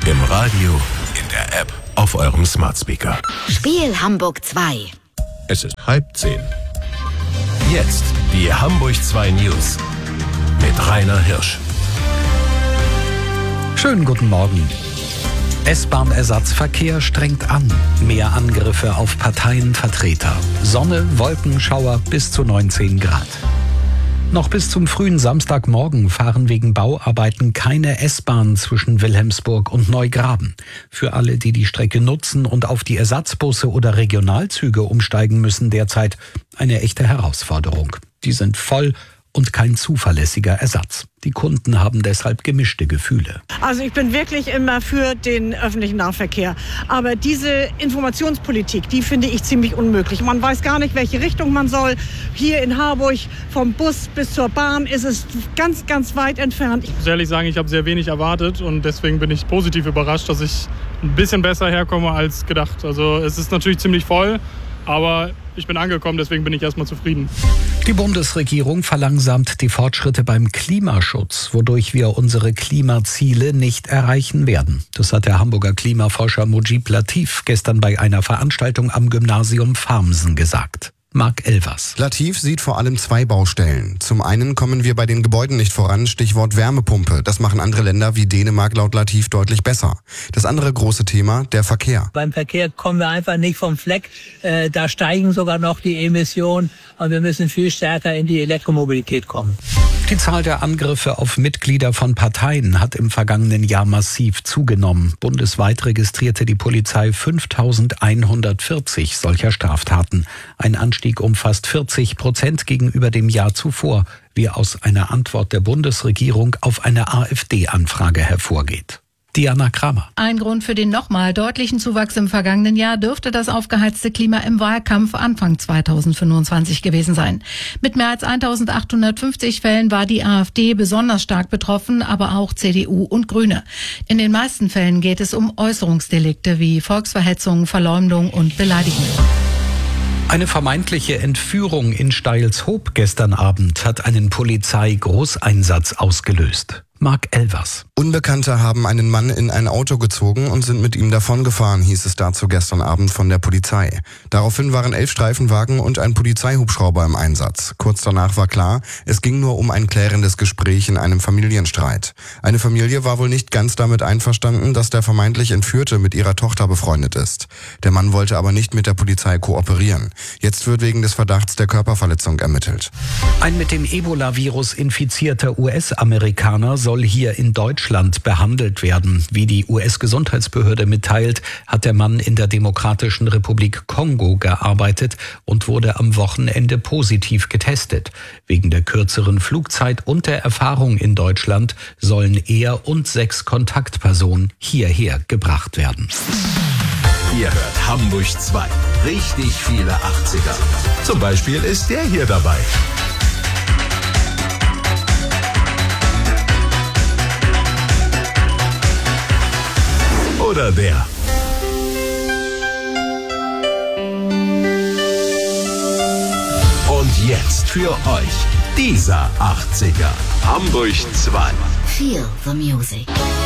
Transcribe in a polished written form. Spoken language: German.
Im Radio, in der App, auf eurem Smart Speaker. Spiel Hamburg 2. Es ist 9:30. Jetzt die Hamburg 2 News mit Rainer Hirsch. Schönen guten Morgen. S-Bahn-Ersatzverkehr strengt an. Mehr Angriffe auf Parteienvertreter. Sonne, Wolkenschauer bis zu 19 Grad. Noch bis zum frühen Samstagmorgen fahren wegen Bauarbeiten keine S-Bahn zwischen Wilhelmsburg und Neugraben. Für alle, die die Strecke nutzen und auf die Ersatzbusse oder Regionalzüge umsteigen müssen, derzeit eine echte Herausforderung. Die sind voll und kein zuverlässiger Ersatz. Die Kunden haben deshalb gemischte Gefühle. Also ich bin wirklich immer für den öffentlichen Nahverkehr. Aber diese Informationspolitik, die finde ich ziemlich unmöglich. Man weiß gar nicht, welche Richtung man soll. Hier in Harburg vom Bus bis zur Bahn ist es ganz, ganz weit entfernt. Ich muss ehrlich sagen, ich habe sehr wenig erwartet und deswegen bin ich positiv überrascht, dass ich ein bisschen besser herkomme als gedacht. Also es ist natürlich ziemlich voll, aber ich bin angekommen, deswegen bin ich erstmal zufrieden. Die Bundesregierung verlangsamt die Fortschritte beim Klimaschutz, wodurch wir unsere Klimaziele nicht erreichen werden. Das hat der Hamburger Klimaforscher Mujib Latif gestern bei einer Veranstaltung am Gymnasium Farmsen gesagt. Marc Elvers. Latif sieht vor allem zwei Baustellen. Zum einen kommen wir bei den Gebäuden nicht voran, Stichwort Wärmepumpe. Das machen andere Länder wie Dänemark laut Latif deutlich besser. Das andere große Thema, der Verkehr. Beim Verkehr kommen wir einfach nicht vom Fleck. Da steigen sogar noch die Emissionen und wir müssen viel stärker in die Elektromobilität kommen. Die Zahl der Angriffe auf Mitglieder von Parteien hat im vergangenen Jahr massiv zugenommen. Bundesweit registrierte die Polizei 5.140 solcher Straftaten. Ein Anstieg um fast 40% gegenüber dem Jahr zuvor, wie aus einer Antwort der Bundesregierung auf eine AfD-Anfrage hervorgeht. Diana Kramer. Ein Grund für den nochmal deutlichen Zuwachs im vergangenen Jahr dürfte das aufgeheizte Klima im Wahlkampf Anfang 2025 gewesen sein. Mit mehr als 1.850 Fällen war die AfD besonders stark betroffen, aber auch CDU und Grüne. In den meisten Fällen geht es um Äußerungsdelikte wie Volksverhetzung, Verleumdung und Beleidigung. Eine vermeintliche Entführung in Steilshoop gestern Abend hat einen Polizeigroßeinsatz ausgelöst. Marc Elvers. Unbekannte haben einen Mann in ein Auto gezogen und sind mit ihm davongefahren, hieß es dazu gestern Abend von der Polizei. Daraufhin waren 11 Streifenwagen und ein Polizeihubschrauber im Einsatz. Kurz danach war klar, es ging nur um ein klärendes Gespräch in einem Familienstreit. Eine Familie war wohl nicht ganz damit einverstanden, dass der vermeintlich Entführte mit ihrer Tochter befreundet ist. Der Mann wollte aber nicht mit der Polizei kooperieren. Jetzt wird wegen des Verdachts der Körperverletzung ermittelt. Ein mit dem Ebola-Virus infizierter US-Amerikaner soll hier in Deutschland behandelt werden. Wie die US-Gesundheitsbehörde mitteilt, hat der Mann in der Demokratischen Republik Kongo gearbeitet und wurde am Wochenende positiv getestet. Wegen der kürzeren Flugzeit und der Erfahrung in Deutschland sollen er und 6 Kontaktpersonen hierher gebracht werden. Ihr hört Hamburg 2. Richtig viele 80er. Zum Beispiel ist der hier dabei. Oder der. Und jetzt für euch dieser 80er. Hamburg 2. Feel the music.